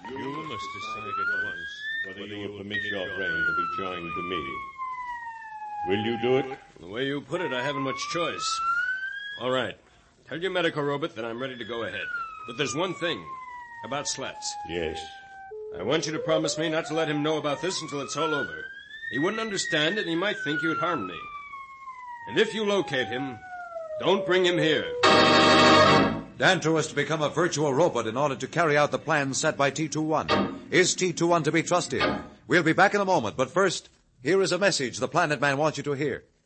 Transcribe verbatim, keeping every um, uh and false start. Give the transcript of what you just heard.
You must decide at once whether you will permit your friend to be joined to me. Will you do it? The way you put it, I haven't much choice. All right. Tell your medical robot that I'm ready to go ahead. But there's one thing. About Slats. Yes. I want you to promise me not to let him know about this until it's all over. He wouldn't understand it, and he might think you'd harm me. And if you locate him, don't bring him here. Danto is to become a virtual robot in order to carry out the plans set by T twenty-one. Is T twenty-one to be trusted? We'll be back in a moment, but first, here is a message the Planet Man wants you to hear.